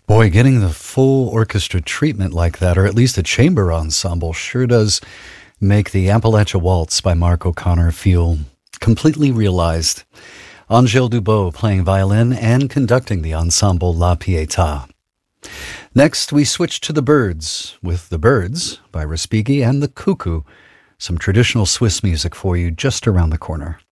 Boy, getting the full orchestra treatment like that, or at least a chamber ensemble, sure does make the Appalachia Waltz by Mark O'Connor feel completely realized. Angèle Dubot playing violin and conducting the ensemble La Pietà. Next, we switch to the Birds with The Birds by Respighi and The Cuckoo, some traditional Swiss music for you just around the corner.